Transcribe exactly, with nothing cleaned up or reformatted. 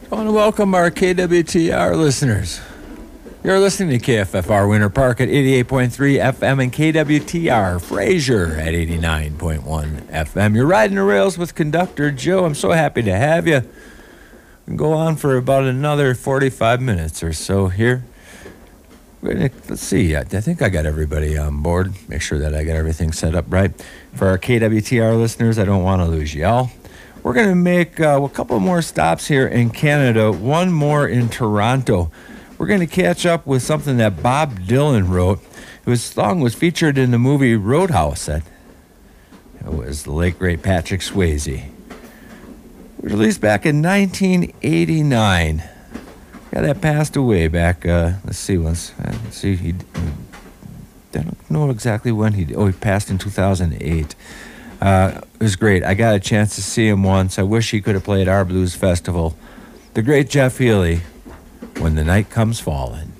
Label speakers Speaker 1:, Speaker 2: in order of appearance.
Speaker 1: I want to welcome our K W T R listeners. You're listening to K F F R Winter Park at eighty-eight point three F M and K W T R Fraser at eighty-nine point one F M. You're riding the rails with Conductor Joe. I'm so happy to have you. We can go on for about another forty-five minutes or so here. We're gonna, let's see, I, I think I got everybody on board. Make sure that I got everything set up right. For our K W T R listeners, I don't want to lose y'all. We're going to make uh, a couple more stops here in Canada, one more in Toronto. We're going to catch up with something that Bob Dylan wrote. His song was featured in the movie Roadhouse. That it was the late, great Patrick Swayze. Released back in nineteen eighty-nine. Yeah, that passed away back, uh, let's see, once, uh, let's see, he, I don't know exactly when he, oh, he passed in two thousand eight. Uh, it was great. I got a chance to see him once. I wish he could have played our blues festival. The great Jeff Healey, When the Night Comes Falling.